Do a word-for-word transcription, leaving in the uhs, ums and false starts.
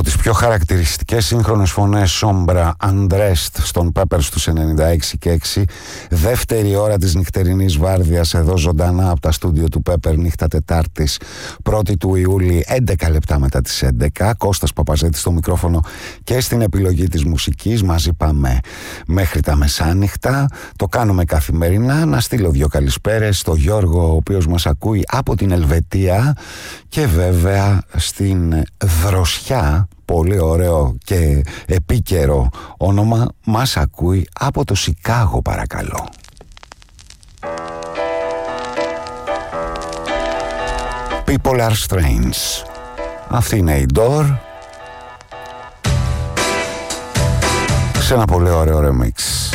τις πιο χαρακτηριστικές σύγχρονες φωνές, Sombra Undressed στον Peppers τους ενενήντα έξι και έξι, δεύτερη ώρα της νυχτερινής βάρδιας εδώ ζωντανά από τα στούντιο του Pepper, νύχτα Τετάρτης πρώτη του Ιούλη, έντεκα λεπτά μετά τις έντεκα. Κώστας Παπαζέτης στο μικρόφωνο και στην επιλογή της μουσικής. Μαζί πάμε μέχρι τα μεσάνυχτα, το κάνουμε καθημερινά. Να στείλω δύο καλησπέρες στο Γιώργο, ο οποίος μας ακούει από την Ελβετία, και βέβαια στην Δροσιά, πολύ ωραίο και επίκαιρο όνομα, μας ακούει από το Σικάγο, παρακαλώ. People are strange. Αυτή είναι η Door σε ένα πολύ ωραίο remix.